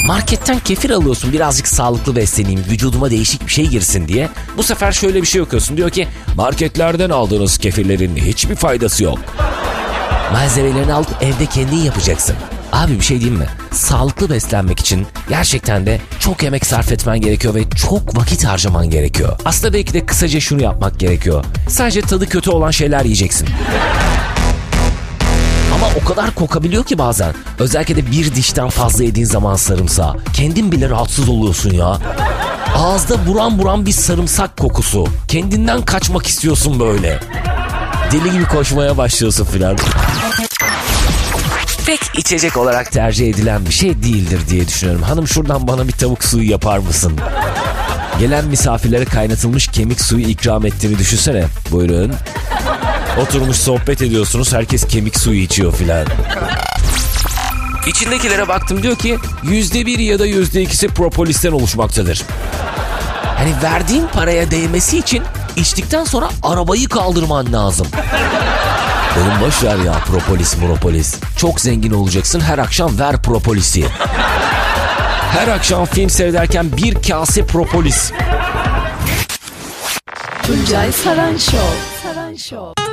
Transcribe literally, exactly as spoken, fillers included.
Marketten kefir alıyorsun, birazcık sağlıklı besleneyim, vücuduma değişik bir şey girsin diye. Bu sefer şöyle bir şey okuyorsun. Diyor ki marketlerden aldığınız kefirlerin hiçbir faydası yok. Malzemelerini alıp evde kendin yapacaksın. Abi bir şey diyeyim mi? Sağlıklı beslenmek için gerçekten de çok emek sarf etmen gerekiyor ve çok vakit harcaman gerekiyor. Aslında belki de kısaca şunu yapmak gerekiyor. Sadece tadı kötü olan şeyler yiyeceksin. Ama o kadar kokabiliyor ki bazen. Özellikle de bir dişten fazla yediğin zaman sarımsağı. Kendin bile rahatsız oluyorsun ya. Ağızda buram buram bir sarımsak kokusu. Kendinden kaçmak istiyorsun böyle. Deli gibi koşmaya başlıyorsun filan. Pek içecek olarak tercih edilen bir şey değildir diye düşünüyorum. Hanım şuradan bana bir tavuk suyu yapar mısın? Gelen misafirlere kaynatılmış kemik suyu ikram ettiğini düşünsene. Buyurun. Oturmuş sohbet ediyorsunuz, herkes kemik suyu içiyor filan. İçindekilere baktım, diyor ki yüzde bir ya da yüzde ikisi propolisten oluşmaktadır. Hani verdiğin paraya değmesi için içtikten sonra arabayı kaldırman lazım. Dedim boş ver ya propolis monopolis. Çok zengin olacaksın, her akşam ver propolisi. Her akşam film seyrederken bir kase propolis. Tuncay Saran Show. Saran Show.